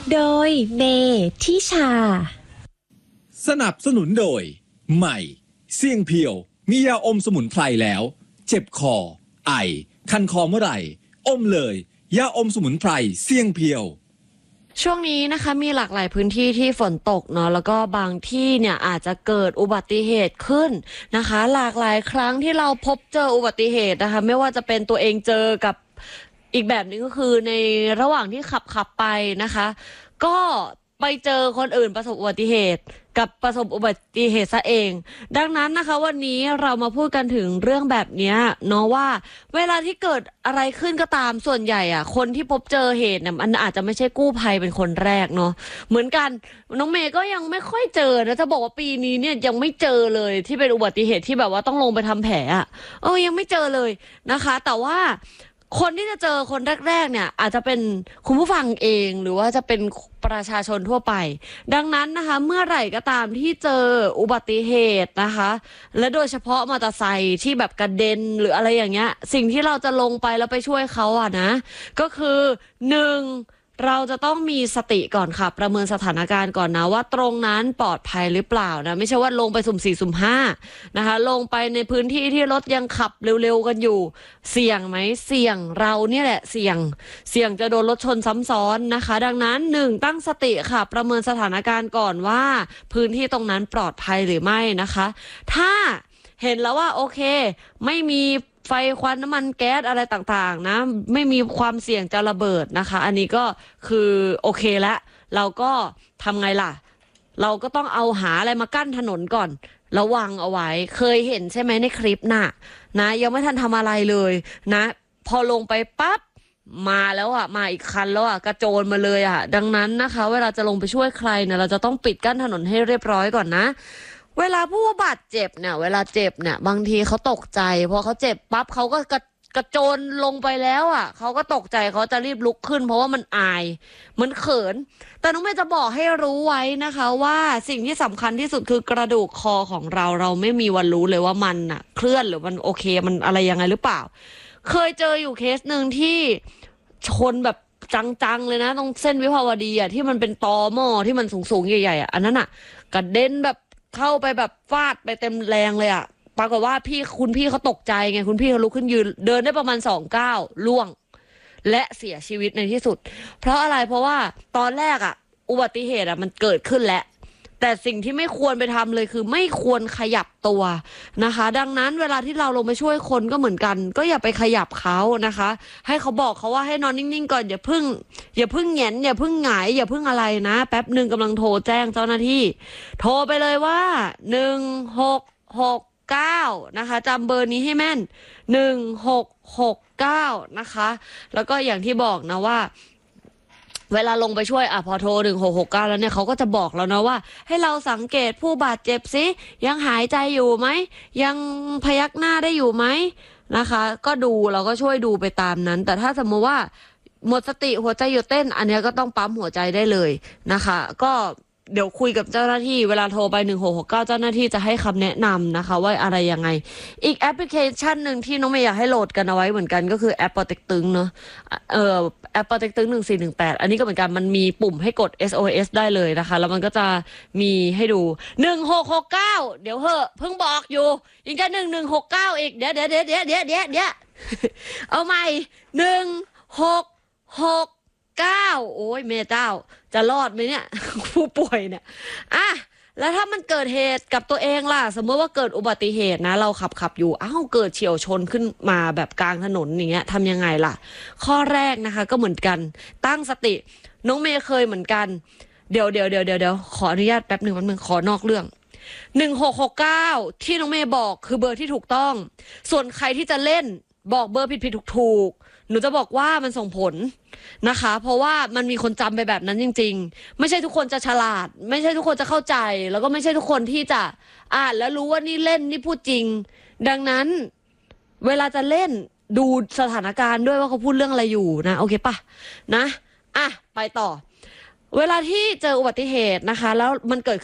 โดยเมทิชาสนับสนุนโดยใหม่เสี่ยงเพียวมียาอมสมุนไพรแล้วเจ็บคอไอคันคอเมื่อไหร่อมเลยยาอมสมุนไพรเสี่ยงเพียวช่วงนี้นะคะมีหลากหลายพื้นที่ที่ฝนตกเนาะแล้วก็บางที่เนี่ยอาจจะเกิดอุบัติเหตุขึ้นนะคะหลากหลายครั้งที่เราพบเจออุบัติเหตุนะคะไม่ว่าจะเป็นตัวเองเจอกับอีกแบบนึงก็คือในระหว่างที่ขับไปนะคะก็ไปเจอคนอื่นประสบอุบัติเหตุกับประสบอุบัติเหตุซะเองดังนั้นนะคะวันนี้เรามาพูดกันถึงเรื่องแบบนี้เนาะว่าเวลาที่เกิดอะไรขึ้นก็ตามส่วนใหญ่อ่ะคนที่พบเจอเหตุเนี่ยมันอาจจะไม่ใช่กู้ภัยเป็นคนแรกเนาะเหมือนกันน้องเมย์ก็ยังไม่ค่อยเจอนะจะบอกว่าปีนี้เนี่ยยังไม่เจอเลยที่เป็นอุบัติเหตุที่แบบว่าต้องลงไปทำแผลอ่ะยังไม่เจอเลยนะคะแต่ว่าคนที่จะเจอคนแรกๆเนี่ยอาจจะเป็นคุณผู้ฟังเองหรือว่าจะเป็นประชาชนทั่วไปดังนั้นนะคะเมื่อไหร่ก็ตามที่เจออุบัติเหตุนะคะและโดยเฉพาะมอเตอร์ไซค์ที่แบบกระเด็นหรืออะไรอย่างเงี้ยสิ่งที่เราจะลงไปแล้วไปช่วยเขาอ่ะนะก็คือ1เราจะต้องมีสติก่อนค่ะประเมินสถานการณ์ก่อนนะว่าตรงนั้นปลอดภัยหรือเปล่านะไม่ใช่ว่าลงไปสุ่ม4สุ่ม5นะคะลงไปในพื้นที่ที่รถยังขับเร็วๆกันอยู่เสี่ยงไหมเสี่ยงเราเนี่ยแหละเสี่ยงจะโดนรถชนซ้ำซ้อนนะคะดังนั้น1ตั้งสติค่ะประเมินสถานการณ์ก่อนว่าพื้นที่ตรงนั้นปลอดภัยหรือไม่นะคะถ้าเห็นแล้วว่าโอเคไม่มีไฟควันน้ำมันแก๊สอะไรต่างๆนะไม่มีความเสี่ยงจะระเบิดนะคะอันนี้ก็คือโอเคแล้วเราก็ทำไงล่ะเราก็ต้องเอาหาอะไรมากั้นถนนก่อนระวังเอาไว้เคยเห็นใช่ไหมในคลิปน่ะนะยังไม่ทันทำอะไรเลยนะพอลงไปปั๊บมาแล้วอ่ะมาอีกคันแล้วอ่ะกระโจนมาเลยอ่ะดังนั้นนะคะเวลาจะลงไปช่วยใครเนี่ยเราจะต้องปิดกั้นถนนให้เรียบร้อยก่อนนะเวลาผู้บาดเจ็บเนี่ยเวลาเจ็บเนี่ยบางทีเขาตกใจพอเขาเจ็บปั๊บเขาก็กระโจนลงไปแล้วอ่ะเขาก็ตกใจเขาจะรีบลุกขึ้นเพราะว่ามันอายมันเขินแต่น้องเมย์จะบอกให้รู้ไว้นะคะว่าสิ่งที่สำคัญที่สุดคือกระดูกคอของเราไม่มีวันรู้เลยว่ามันอ่ะเคลื่อนหรือมันโอเคมันอะไรยังไงหรือเปล่าเคยเจออยู่เคสหนึ่งที่ชนแบบจังๆเลยนะตรงเส้นวิภาวดีอ่ะที่มันเป็นตอหม้อที่มันสูงๆใหญ่ๆอ่ะอันนั้นอ่ะกระเด็นแบบเข้าไปแบบฟาดไปเต็มแรงเลยอ่ะปรากฏว่าคุณพี่เขาตกใจไงคุณพี่เขาลุกขึ้นยืนเดินได้ประมาณ2 ก้าวล่วงและเสียชีวิตในที่สุดเพราะอะไรเพราะว่าตอนแรกอ่ะอุบัติเหตุอ่ะมันเกิดขึ้นแล้วแต่สิ่งที่ไม่ควรไปทำเลยคือไม่ควรขยับตัวนะคะดังนั้นเวลาที่เราลงไปช่วยคนก็เหมือนกันก็อย่าไปขยับเขานะคะให้เขาบอกเขาว่าให้นอนนิ่งๆก่อนอย่าพึ่งแหงนอย่าพึ่งหงายอย่าพึ่งอะไรนะแป๊บหนึ่งกำลังโทรแจ้งเจ้าหน้าที่โทรไปเลยว่า1669นะคะจำเบอร์นี้ให้แม่น1669นะคะแล้วก็อย่างที่บอกนะว่าเวลาลงไปช่วยพอโทร1669แล้วเนี่ยเขาก็จะบอกเรานะว่าให้เราสังเกตผู้บาดเจ็บสิยังหายใจอยู่ไหมยังพยักหน้าได้อยู่ไหมนะคะก็ดูเราก็ช่วยดูไปตามนั้นแต่ถ้าสมมติว่าหมดสติหัวใจหยุดเต้นอันนี้ก็ต้องปั๊มหัวใจได้เลยนะคะก็เดี๋ยวคุยกับเจ้าหน้าที่เวลาโทรไป1669เจ้าหน้าที่จะให้คำแนะนำนะคะว่าอะไรยังไงอีกแอปพลิเคชันหนึ่งที่น้องเมย์อยากให้โหลดกันเอาไว้เหมือนกันก็คือแอปปอเต็กตึงเนาะแอปปอเต็กตึง1418อันนี้ก็เหมือนกันมันมีปุ่มให้กด SOS ได้เลยนะคะแล้วมันก็จะมีให้ดู1669เดี๋ยวเหอะเพิ่งบอกอยู่อีกแค่1169อีกเดี๋ยวเอาใหม่1669โอ้ยแม่เจ้าจะรอดไหมเนี่ย ผู้ป่วยเนี่ยแล้วถ้ามันเกิดเหตุกับตัวเองล่ะสมมติว่าเกิดอุบัติเหตุนะเราขับอยู่เกิดเฉี่ยวชนขึ้นมาแบบกลางถนนอย่างเงี้ยทำยังไงล่ะข้อแรกนะคะก็เหมือนกันตั้งสติน้องเมย์เคยเหมือนกันเดี๋ยวขออนุญาตแป๊บหนึ่งขอนอกเรื่อง1669ที่น้องเมย์บอกคือเบอร์ที่ถูกต้องส่วนใครที่จะเล่นบอกเบอร์ผิดถูกหนูจะบอกว่ามันส่งผลนะคะเพราะว่ามันมีคนจำไปแบบนั้นจริงๆไม่ใช่ทุกคนจะฉลาดไม่ใช่ทุกคนจะเข้าใจแล้วก็ไม่ใช่ทุกคนที่จะอ่านแล้วรู้ว่านี่เล่นนี่พูดจริงดังนั้นเวลาจะเล่นดูสถานการณ์ด้วยว่าเขาพูดเรื่องอะไรอยู่นะโอเคปะนะไปต่อเวลาที่เจออุบัติเหตุนะคะแล้วมันเกิด